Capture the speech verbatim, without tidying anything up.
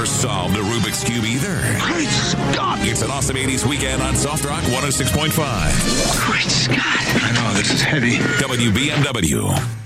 never solved the Rubik's Cube either? Great Scott! It's an awesome eighties weekend on Soft Rock one oh six point five. Great Scott! I know, this is heavy. W B M W.